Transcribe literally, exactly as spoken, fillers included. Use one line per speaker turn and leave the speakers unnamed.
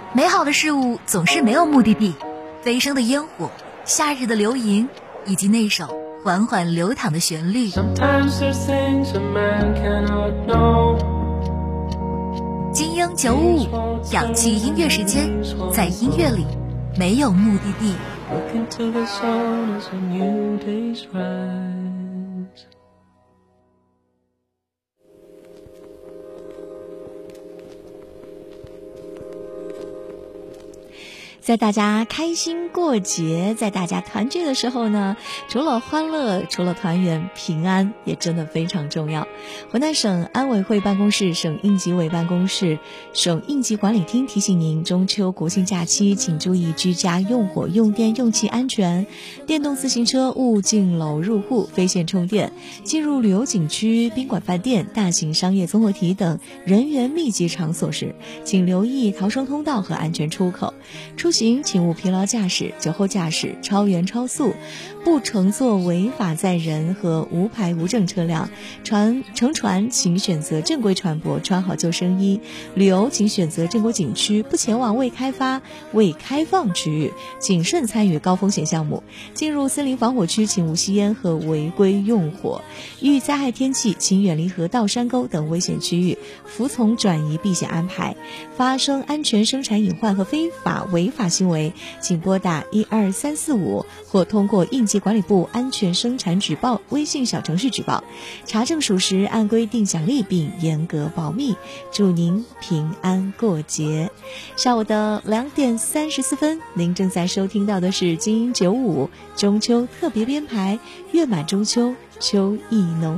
美好的事物总是没有目的地，飞升的烟火，夏日的流萤，以及那首缓缓流淌的旋律。精英九五五，氧气音乐时间，在音乐里没有目的地。
在大家开心过节，在大家团聚的时候呢，除了欢乐，除了团圆，平安也真的非常重要。湖南省安委会办公室、省应急委办公室、省应急管理厅提醒您，中秋国庆假期请注意居家用火、用电、用气安全，电动自行车勿进楼入户，非线充电，进入旅游景区、宾馆饭店、大型商业综合体等人员密集场所时，请留意逃生通道和安全出口。出行请勿疲劳驾驶、酒后驾驶、超员超速，不乘坐违法载人和无牌无证车辆。船乘船请选择正规船舶，穿好救生衣。旅游请选择正规景区，不前往未开发、未开放区域，谨慎参与高风险项目。进入森林防火区请勿吸烟和违规用火。遇灾害天气请远离河道、山沟等危险区域，服从转移避险安排。发生安全生产隐患和非法违法行为，请拨打一二三四五或通过应急管理部安全生产举报微信小程序举报，查证属实按规定奖励并严格保密。祝您平安过节。下午的两点三十四分，您正在收听到的是精英九五中秋特别编排，月满中秋，秋意浓。